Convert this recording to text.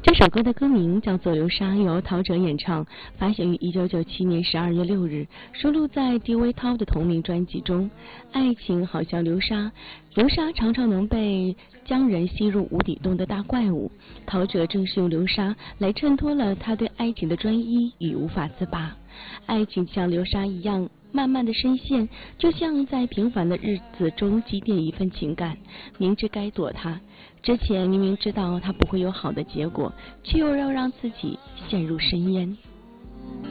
这首歌的歌名叫做《流沙》，由陶喆演唱，发行于1997年12月6日，收录在狄维涛的同名专辑中。爱情好像流沙，流沙常常能被将人吸入无底洞的大怪物。陶喆正是用流沙来衬托了他对爱情的专一与无法自拔。爱情像流沙一样慢慢的深陷，就像在平凡的日子中积淀一份情感，明知该躲它，之前明明知道它不会有好的结果，却又要让自己陷入深渊。